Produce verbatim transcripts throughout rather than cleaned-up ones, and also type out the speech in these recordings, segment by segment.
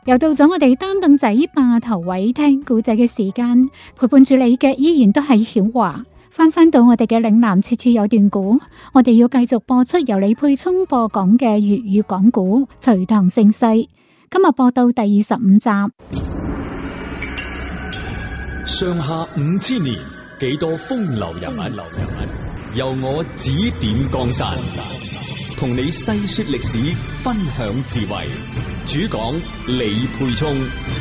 又到咗我哋擔凳仔霸頭位聽故仔嘅時間，陪伴住你嘅依然都係曉華。翻翻到我哋嘅嶺南處處有段古，我哋要繼續播出由李佩聰播講嘅粵語講古《隋唐盛世》。今日播到第二十五集。 上下五千年，幾多風流人物，由我指點江山，同你細說歷史，分享智慧。主講李佩聰。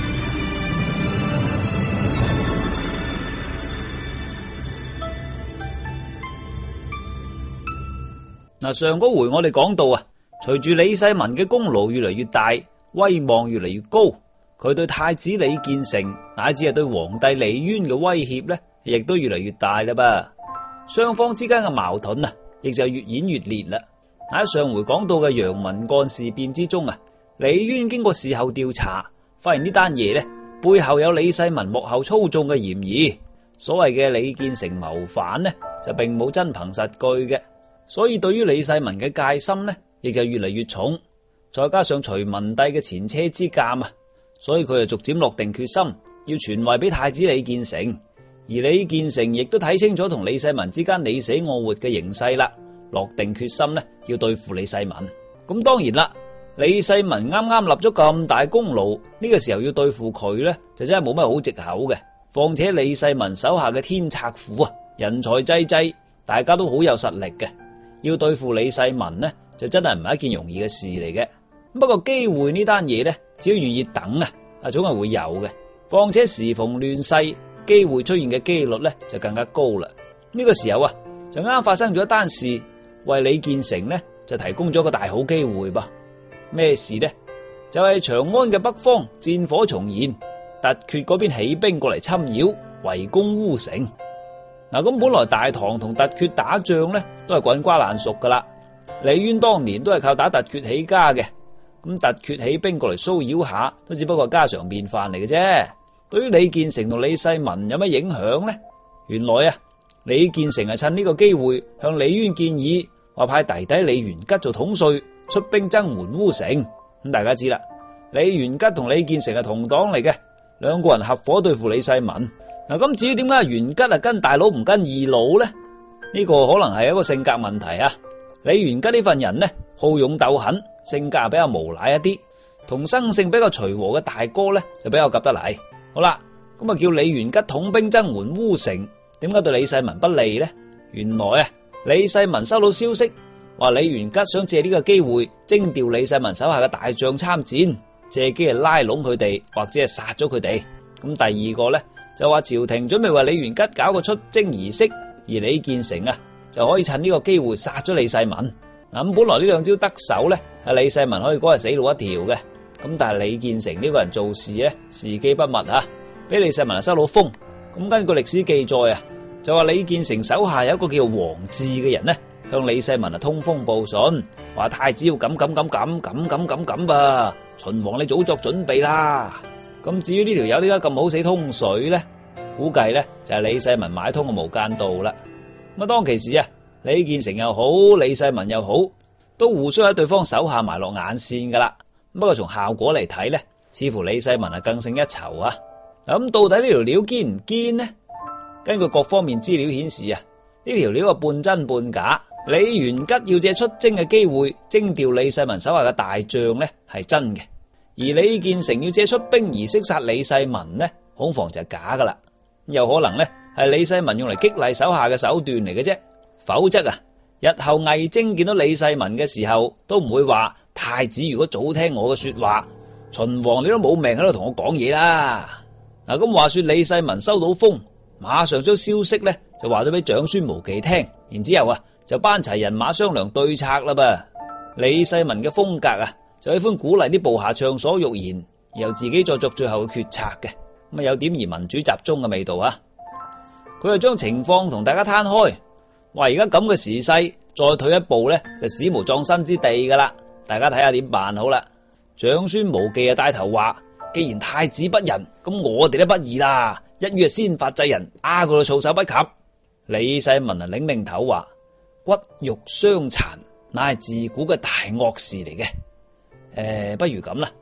嗱，上嗰回我哋講到啊，隨住李世民嘅功勞越嚟越大，威望越嚟越高，佢對太子李建成乃至係對皇帝李淵嘅威脅呢，亦都越嚟越大啦噃。雙方之間嘅矛盾啊，亦就越演越烈啦。喺上回講到嘅陽文幹事變之中啊，李淵經過事後調查，發現呢單嘢呢，背後有李世民幕後操縱嘅嫌疑。所謂嘅李建成謀反呢，就並冇真憑實據嘅。所以對於李世民嘅戒心呢，亦就越嚟越重。再加上隋文帝嘅前車之鑑啊，所以佢就逐漸落定決心，要傳位俾太子李建成。而李建成亦都睇清楚同李世民之間你死我活嘅形勢啦，落定決心呢，要對付李世民。咁當然啦，李世民啱啱立咗咁大功勞，呢個時候要對付佢呢，就真係冇乜好藉口嘅。況且李世民手下嘅天策府啊，人才濟濟，大家都好有實力嘅。要對付李世民呢，就真係唔係一件容易嘅事嚟嘅。不過機會呢單嘢呢，只要願意等啊，啊總係會有嘅。況且時逢亂世，機會出現嘅機率呢就更加高啦。呢個時候啊，就啱發生咗一單事，為李建成呢就提供咗個大好機會噃。咩事呢？就係長安嘅北方戰火重燃，突厥嗰邊起兵過嚟侵擾，圍攻烏城。嗱，咁本來大唐同突厥打仗呢，都係滾瓜爛熟噶啦。李淵當年都係靠打突厥起家嘅，咁突厥起兵過嚟騷擾下，都只不過家常便飯嚟嘅啫。對於李建成同李世民有乜影響呢？原來啊，李建成係趁呢個機會向李淵建議，話派弟弟李元吉做統帥，出兵增援烏城。咁大家知啦，李元吉同李建成係同黨嚟嘅，兩個人合夥對付李世民。嗱，咁至於點解元吉啊跟大佬唔跟二佬呢？呢個可能係一個性格問題啊。李元吉呢份人呢，好勇鬥狠，性格比較無賴一啲，同生性比較隨和嘅大哥呢，就比較夾得嚟。好啦，咁啊叫李元吉統兵增援烏城，點解對李世民不利呢？原來啊，李世民收到消息，話李元吉想借呢個機會徵調李世民手下嘅大將參戰，借機嚟拉攏佢哋，或者係殺咗佢哋。咁第二個呢，就話朝廷準備為李元吉搞個出征儀式，而李建成啊就可以趁呢個機會殺咗李世民。嗱，咁本來呢兩招得手呢，係李世民可以嗰日死路一條嘅。咁但係李建成呢個人做事呢，時機不密啊，俾李世民收到風。咁根據歷史記載啊，就話李建成手下有一個叫王志嘅人呢，向李世民啊通風報信，話太子要咁咁咁咁咁咁咁咁噃，秦王你早作準備啦。咁至於呢條友點解咁好死通水呢？估計呢就係李世民買通嘅無間道啦。咁啊當其時啊，李建成又好，李世民又好，都互相喺對方手下埋落眼線噶啦。不過從效果嚟睇呢，似乎李世民啊更勝一籌啊。嗱，咁到底呢條料堅唔堅呢？根據各方面資料顯示啊，呢條料係半真半假。李元吉要借出征嘅機會徵調李世民手下嘅大將呢係真嘅，而李建成要借出兵儀式殺李世民呢，恐防就係假噶啦。有可能呢係李世民用嚟激勵手下嘅手段嚟嘅啫。否則啊，日後魏徵見到李世民嘅時候，都唔會話太子如果早聽我嘅說話，秦王你都冇命喺度同我講嘢啦。嗱，咁話說李世民收到風，馬上將消息呢就話咗俾長孫無忌聽，然之後啊就班齊人馬商量對策啦噃。李世民嘅風格啊，就喜歡鼓勵啲部下暢所欲言，然後自己再作最後嘅決策嘅，咁啊有點而民主集中嘅味道啊。佢就將情況同大家攤開，話而家咁嘅時勢，再退一步呢，就史無葬身之地噶啦。大家睇下點辦好啦。長孫無忌啊帶頭話，既然太子不仁，咁我哋都不義啦，一於係先發制人，啊佢哋措手不及。李世民啊擰擰頭話，骨肉相殘乃係自古嘅大惡事嚟嘅。誒，不如咁啦，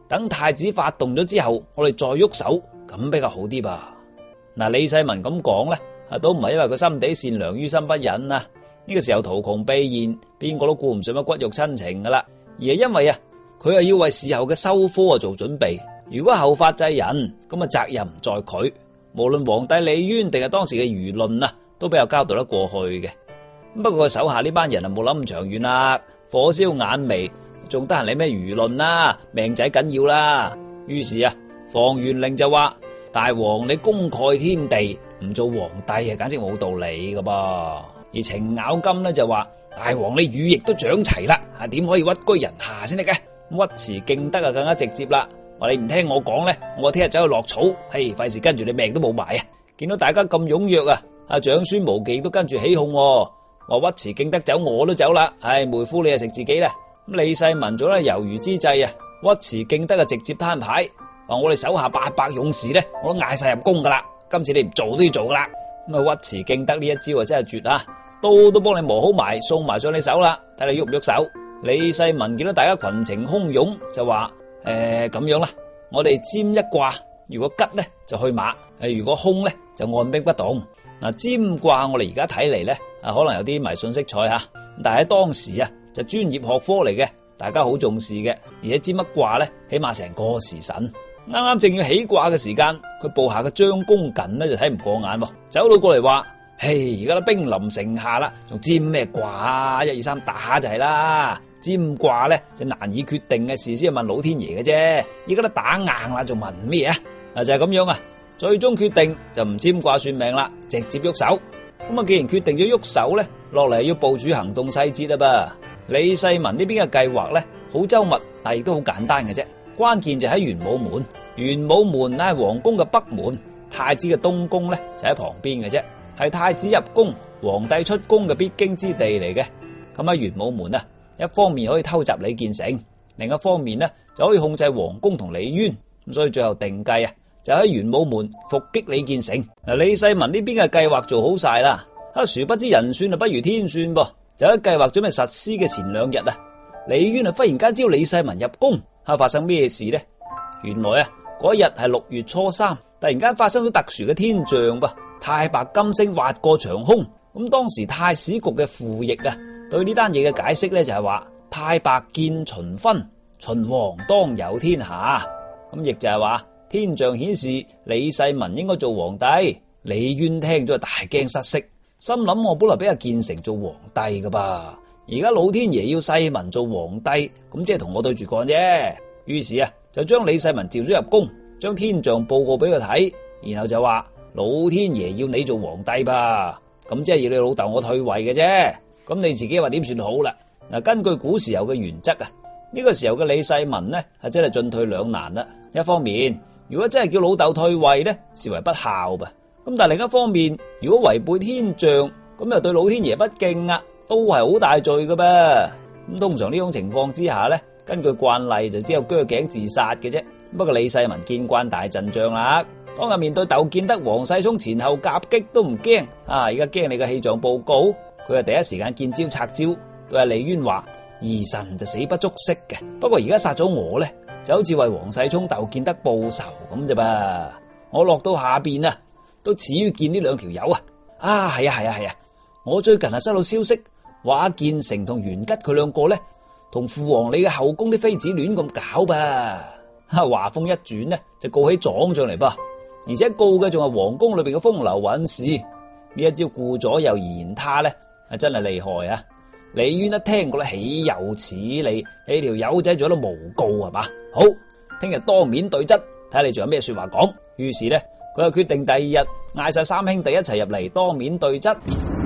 等太子發動咗之後，我哋再喐手，咁比較好啲吧。嗱，李世民咁講咧，啊都唔係因為佢心地善良、於心不忍啊。呢個時候圖窮匕現，邊個都顧唔上乜骨肉親情噶啦，而係因為啊，佢係要為事後嘅收科啊做準備。如果後發制人，咁啊責任唔在佢。無論皇帝李淵定係當時嘅輿論啊，都比較交代得過去嘅。不過佢手下呢班人啊冇諗咁長遠啦，火燒眼眉，仲得閒理咩輿論啦？命仔緊要啦。於是啊，房玄齡就話：大王你功蓋天地，唔做皇帝啊，簡直冇道理噶噃。而程咬金咧就話：大王你羽翼都長齊啦，啊點可以屈居人下先得嘅？尉遲敬德啊更加直接啦，話你唔聽我講咧，我聽日走去落草，嘿，費事跟住你命都冇埋啊！見到大家咁踴躍啊，阿長孫無忌都跟住起哄，話尉遲敬德走我都走啦，唉，妹夫你啊食自己啦。咁李世民做咧猶豫之際啊，尉遲敬德啊直接攤牌，話我哋手下八百勇士咧，我都嗌晒入宮噶啦，今次你唔做都要做噶啦。咁啊尉遲敬德呢一招啊真係絕啊！刀都幫你磨好埋，送埋上你手啦，睇你喐唔喐手。李世民見到大家群情洶湧，就話：誒咁樣啦，我哋占一卦，如果吉咧就去馬，誒如果凶咧就按兵不動。嗱，占卦我哋而家睇嚟咧，啊可能有啲迷信色彩吓，但係喺當時啊就專業學科嚟嘅，大家好重視嘅，而且占乜卦咧，起碼成個時辰。啱啱正要起卦嘅時間，佢部下嘅張公瑾咧就睇唔過眼，走到過嚟話：嘿，而家都兵臨城下啦，仲占咩卦啊？一二三打就係啦。占卦咧就難以決定嘅事，先係問老天爺嘅啫。而家都打硬啦，仲問咩啊？嗱就係咁樣啊，最終決定就唔占卦算命啦，直接喐手。咁啊，既然決定咗喐手咧，落嚟要部署行動細節啦噃。李世民呢邊嘅計劃咧，好周密，但亦都好簡單嘅啫。關鍵就喺玄武門，玄武門係皇宮嘅北門，太子嘅東宮咧就喺旁邊嘅啫。係太子入宮、皇帝出宮嘅必經之地嚟嘅。咁喺玄武門啊，一方面可以偷襲李建成，另一方面呢就可以控制皇宮同李淵。咁所以最後定計啊，就喺玄武門伏擊李建成。嗱，李世民呢邊嘅計劃做好晒啦，啊，殊不知人算啊不如天算噃。就喺計劃準備實施嘅前兩日啊，李淵啊忽然間知道李世民入宮，啊，發生咩事呢？原來啊嗰日係六月初三，突然間發生咗特殊嘅天象噃。太白金星劃過長空，咁當時太史局嘅傅奕啊，對呢單嘢嘅解釋咧就係話太白見秦分，秦王當有天下，咁亦就係話天象顯示李世民應該做皇帝。李淵聽咗大驚失色，心諗我本來俾阿建成做皇帝噶噃，而家老天爺要世民做皇帝，咁即係同我對住幹啫。於是啊，就將李世民召咗入宮，將天象報告俾佢睇，然後就話。老天爺要你做皇帝吧，咁即係要你老豆我退位嘅啫。咁你自己話點算好啦？嗱，根據古時候嘅原則啊，呢個時候嘅李世民呢係真係進退兩難啦。一方面，如果真係叫老豆退位呢，視為不孝吧。咁但係另一方面，如果違背天象，咁又對老天爺不敬啊，都係好大罪噶噃。咁通常呢種情況之下呢，根據慣例就只有鋸頸自殺嘅啫。不過李世民見慣大陣仗啦。當日面對竇建德、王世充前後夾擊都唔驚啊！而家驚你嘅氣象報告，佢係第一時間見招拆招，對阿李淵話：兒臣就死不足惜嘅。不過而家殺咗我咧，就好似為王世充、竇建德報仇咁啫噃。我落到下邊啊，都始於見呢兩條友啊！啊，係啊，係啊，係啊！我最近啊收到消息，話建成同元吉佢兩個咧，同父皇你嘅後宮啲妃子亂咁搞噃。哈，話鋒一轉呢，就告起狀上嚟噃。而且告嘅仲係皇宮裏邊嘅風流韻事，呢一招顧左右而言他咧，係真係厲害啊！李淵一聽過咧，豈有此理！你條友仔仲喺度誣告係嘛？好，聽日當面對質，睇下你仲有咩說話講。於是咧，佢就決定第二日嗌晒三兄弟一齊入嚟當面對質。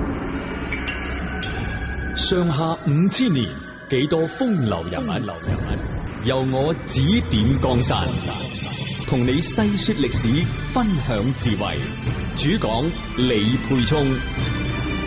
上下五千年，幾多風流人物，流人物，由我指點江山。同你細說歷史，分享智慧，主講李沛聰。